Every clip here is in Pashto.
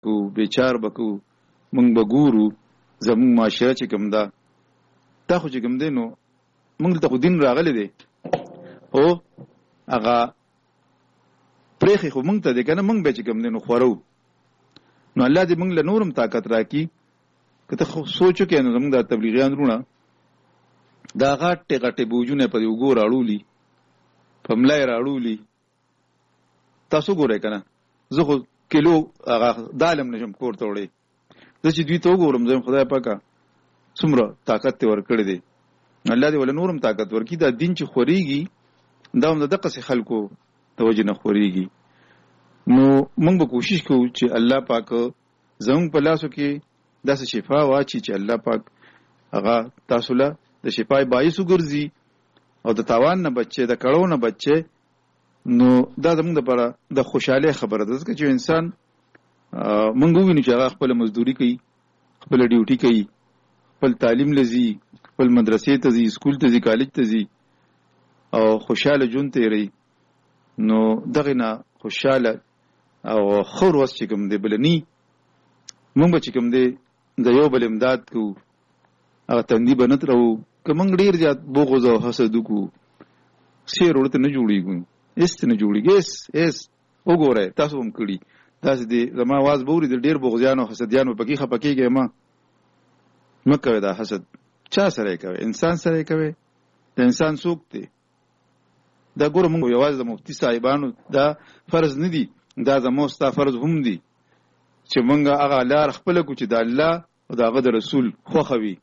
کو بیچار بکو مونږ به ګورو زمونږ معاشره چې کوم ده دا خو چې کوم دی نو مونږ ته خو دین راغلی دی او هغه پرېښې خو مونږ ته دی که نه مونږ به چې کوم دی نو خورو نو الله دې مونږ له نورم طاقت راکړي که ته سوچ وکړې نو زمونږ دا تبلیغیان وروڼه دا غټې غټې بوجونه په دې اوږو راړولي په ملا یې راړولي تاسو ګورئ که نه زه خو کیلو هغه دال هم نشم کور ته وړی زه چې دوی ته وګورم زه خدای پاکه څومره طاقت یې ورکړی دی الله دې ولې نورم طاقت ورکړي دا دین چې خورېږي دا هم د دقسې خلکو د وجې نه خورېږي نو موږ به کوشش کوو چې الله پاک زموږ په لاسو کې داسې شفا واچي چې الله پاک هغه تاسو له د شفای باعث وګرځي او د تاوان نه بچې د کړو نه بچې نو دا زموږ دپاره د خوشحالۍ خبره ده ځکه چې انسان موږ ووینو چې هغه خپله مزدوري کوي خپله ډیوټي کوي خپل تعلیم له ځي خپل مدرسې ته ځي سکول ته ځي کالج ته ځي او خوشحاله ژوند تېروي نو دغې نه خوشحاله او ښه ورځ چې کوم دی بله نی موږ به چې کوم دی د یو بل امداد کوو هغه تندي به نه تروو که موږ ډېر زیات بغض او حسد وکړو سیر ورته نه جوړېږو هېڅ نه جوړېږي هېڅ وګورئ تاسو هم کړي داسې دی زما اواز به اوري د ډېر بغضیانو حسدیانو پکې خفه کېږئ مه کوئ دا حسد چا سره یې کوئ انسان سره یې کوئ د انسان څوک دی دا ګوره موږ یوازې د مفتي صاحبانو دا فرض نه دي دا زموږ ستا فرض هم دي چې موږ هغه لار خپله کړو چې د الله او د هغه د رسول خوښه وي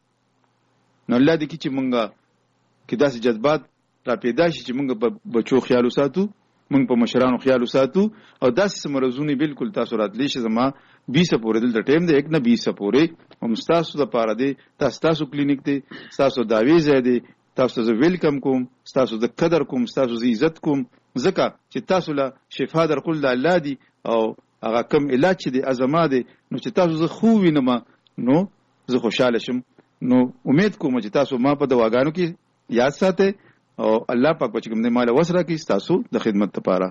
نو الله دې کړي چې موږ کې داسې جذبات را پیدا شي چې موږ په بچو خیال وساتو موږ په مشرانو خیال وساتو او داسې څه مرضونه بالکل تاسو راتلی شي زما 20 پورې دلته ټایم دی 1 نه 20 پورې هم ستاسو دپاره دی تاسو کلینیک دی ستاسو دعوې ځای دی تاسو زه ویلکم کوم ستاسو د قدر کوم ستاسو زه عزت کوم ځکه چې تاسو له شفا درکول د الله دی او هغه کم علاج چې دی ازما دی نو چې تاسو زه خو وینم نو زه خوشحاله شم نو امید کوم چې تاسو ما په دواګانو کې یاد ساتئ او الله پاک به چې کوم دی ماله وس راکړي ستاسو د خدمت لپاره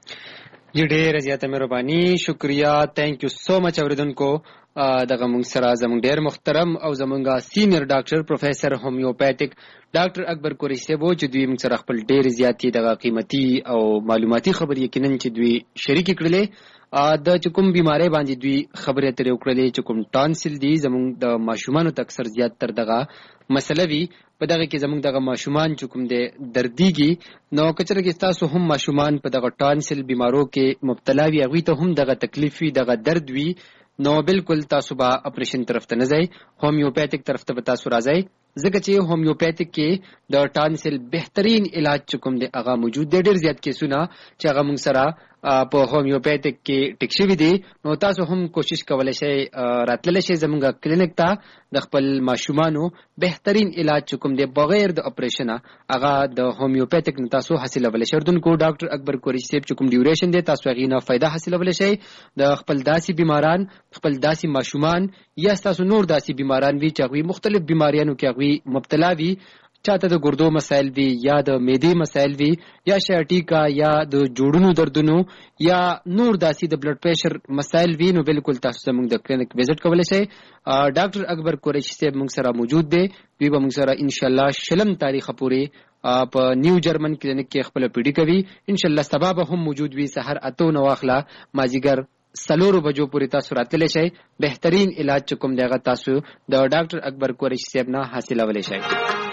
جی ډېره زیاته مهرباني شکریه تھینک یو سو مچ اوریدونکو دغه موږ سره زموږ ډېر محترم او زموږ سینیئر ډاکټر پروفیسر هومیوپیتھک ډاکټر اکبر قریشي صاحب چې دوی موږ سره خپل ډېر زیاتې دغه قیمتي او معلوماتي خبرې یقینا چې دوی شریکې کړلې د چې کوم بیماری باندې دوی خبرې اترې وکړلې چې کوم ټانسل دي زموږ د ماشومانو ته اکثر زیات تر دغه مسله وي په دغه کې زموږ دغه ماشومان چې کوم دی دردیږي نو کچره کې تاسو هم ماشومان په دغه ټانسل بیمارو کې مبتلا وي هغوی ته هم دغه تکلیف وي دغه درد وي نو بالکل تاسو به اپریشن طرف ته نه ځئ هومیوپیتھک طرف ته به تاسو راځئ ځکه چې هومیوپیتھک کې د ټانسل بهترین علاج چې کوم دی هغه موجود دی ډېر زیات کیسونه چې هغه موږ سره په هومیوپیتھک کې ټیک شوي دي نو تاسو هم کوشش کولی شئ راتللی شئ زموږ کلینیک ته د خپل ماشومانو بهترین علاج چې کوم دی بغیر د اپریشنه هغه د هومیوپیتھک نه تاسو حاصلولی شئ اردن کو ډاکټر اکبر قریشي صاحب چې کوم ډیوریشن دی تاسو هغې نه فایده حاصلولی شئ د خپل داسې بیماران خپل داسې ماشومان یا ستاسو نور داسې بیماران وي چې هغوی مختلف بیماریانو کې هغوی مبتلا وي چاته د ګردو مسایل وي یا د معدې مسایل وي یا شیاټیکا یا د جوړونو دردونو یا نور داسې د بلډ پریشر مسایل وي نو بالکل تاسو زموږ د کلینیک وزټ کولی شئ ډاکټر اکبر قریشي صاحب موږ سره موجود دی دوی به موږ سره انشاءالله 20 تاریخه پورې په نیو جرمن کلینیک کې خپله پیډي کوي انشاءالله سبا به هم موجود وي سحر 8 واخله مازیګر 4 بجو پورې تاسو راتلی شئ بهترین علاج چې کوم دی هغه تاسو د ډاکټر اکبر قریشي صاحب نه حاصلولی شئ